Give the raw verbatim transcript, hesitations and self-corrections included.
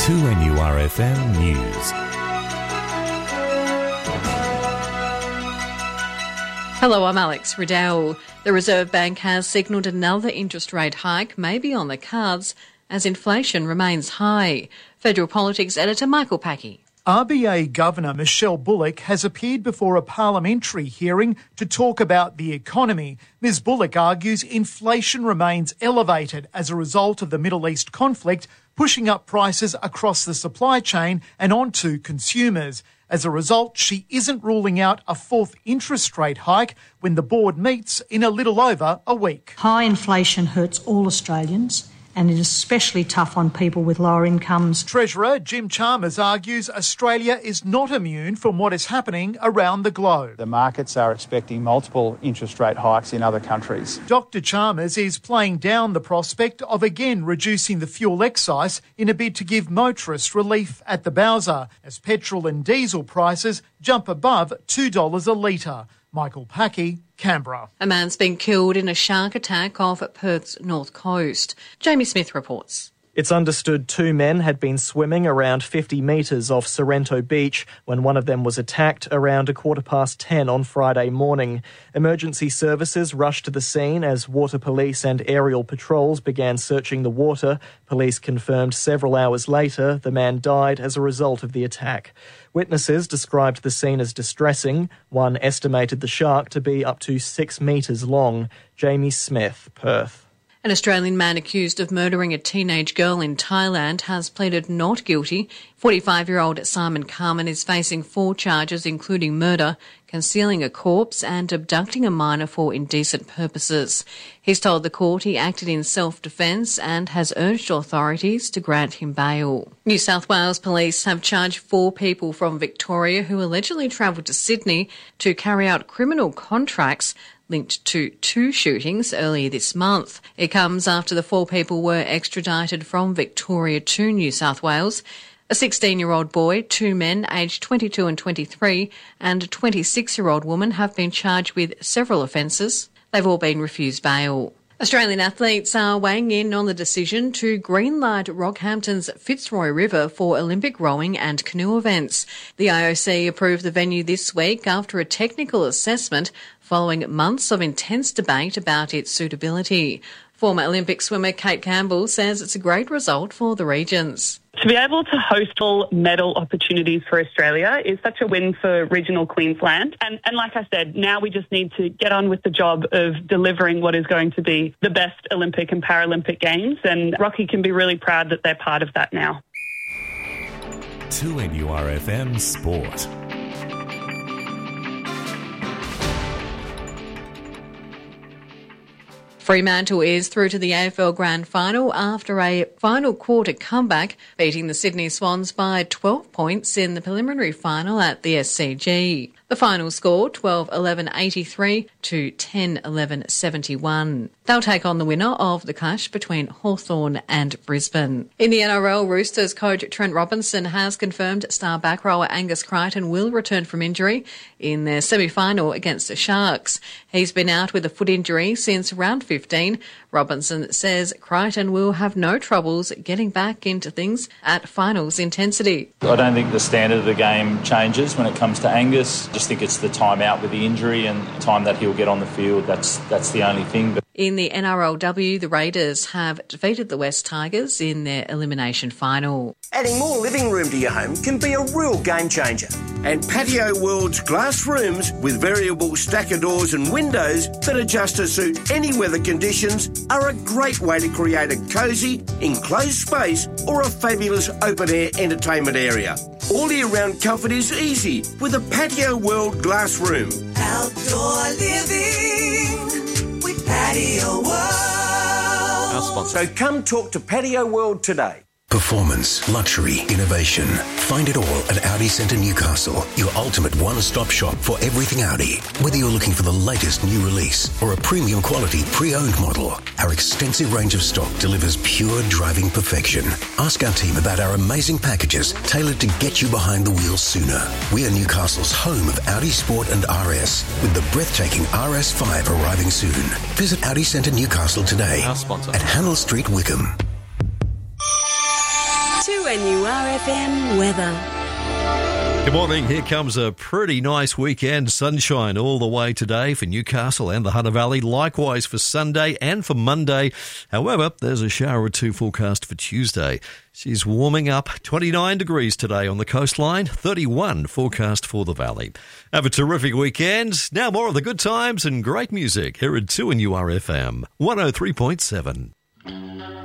two N U R F M News. Hello, I'm Alex Riddell. The Reserve Bank has signalled another interest rate hike may be on the cards as inflation remains high. Federal Politics editor Michael Packey. R B A Governor Michelle Bullock has appeared before a parliamentary hearing to talk about the economy. Miz Bullock argues inflation remains elevated as a result of the Middle East conflict, pushing up prices across the supply chain and onto consumers. As a result, she isn't ruling out a fourth interest rate hike when the board meets in a little over a week. High inflation hurts all Australians, and it is especially tough on people with lower incomes. Treasurer Jim Chalmers argues Australia is not immune from what is happening around the globe. The markets are expecting multiple interest rate hikes in other countries. Doctor Chalmers is playing down the prospect of again reducing the fuel excise in a bid to give motorists relief at the Bowser as petrol and diesel prices jump above two dollars a litre. Michael Packey, Canberra. A man's been killed in a shark attack off Perth's north coast. Jamie Smith reports. It's understood two men had been swimming around fifty metres off Sorrento Beach when one of them was attacked around a quarter past ten on Friday morning. Emergency services rushed to the scene as water police and aerial patrols began searching the water. Police confirmed several hours later the man died as a result of the attack. Witnesses described the scene as distressing. One estimated the shark to be up to six metres long. Jamie Smith, Perth. An Australian man accused of murdering a teenage girl in Thailand has pleaded not guilty. forty-five-year-old Simon Carmen is facing four charges including murder, concealing a corpse and abducting a minor for indecent purposes. He's told the court he acted in self-defence and has urged authorities to grant him bail. New South Wales police have charged four people from Victoria who allegedly travelled to Sydney to carry out criminal contracts linked to two shootings earlier this month. It comes after the four people were extradited from Victoria to New South Wales. A sixteen-year-old boy, two men aged twenty-two and twenty-three, and a twenty-six-year-old woman have been charged with several offences. They've all been refused bail. Australian athletes are weighing in on the decision to greenlight Rockhampton's Fitzroy River for Olympic rowing and canoe events. The I O C approved the venue this week after a technical assessment following months of intense debate about its suitability. Former Olympic swimmer Kate Campbell says it's a great result for the regions. To be able to host all medal opportunities for Australia is such a win for regional Queensland. And, and like I said, now we just need to get on with the job of delivering what is going to be the best Olympic and Paralympic Games. And Rocky can be really proud that they're part of that now. two N U R F M Sport. Fremantle is through to the A F L Grand Final after a final quarter comeback, beating the Sydney Swans by twelve points in the preliminary final at the S C G. The final score, twelve eleven eighty-three to ten eleven seventy-one. They'll take on the winner of the clash between Hawthorn and Brisbane. In the N R L, Roosters coach Trent Robinson has confirmed star back rower Angus Crichton will return from injury in their semi-final against the Sharks. He's been out with a foot injury since round fifteen. Robinson says Crichton will have no troubles getting back into things at finals intensity. I don't think the standard of the game changes when it comes to Angus. I just think it's the time out with the injury and the time that he'll get on the field. That's that's the only thing. But in the N R L W, the Raiders have defeated the West Tigers in their elimination final. Adding more living room to your home can be a real game changer. And Patio World's glass rooms with variable stacker doors and windows that adjust to suit any weather conditions are a great way to create a cosy, enclosed space or a fabulous open-air entertainment area. All year-round comfort is easy with a Patio World glass room. Outdoor living with Patio World. Our sponsor. So come talk to Patio World today. Performance, luxury, innovation. Find it all at Audi Centre Newcastle, your ultimate one-stop shop for everything Audi. Whether you're looking for the latest new release or a premium quality pre-owned model, our extensive range of stock delivers pure driving perfection. Ask our team about our amazing packages tailored to get you behind the wheel sooner. We are Newcastle's home of Audi Sport and R S, with the breathtaking R S five arriving soon. Visit Audi Centre Newcastle today Our sponsor. at Hannell Street, Wickham. two N U R F M weather. Good morning. Here comes a pretty nice weekend. Sunshine all the way today for Newcastle and the Hunter Valley. Likewise for Sunday and for Monday. However, there's a shower or two forecast for Tuesday. She's warming up. twenty-nine degrees today on the coastline. thirty-one forecast for the valley. Have a terrific weekend. Now more of the good times and great music here at two N U R F M one oh three point seven.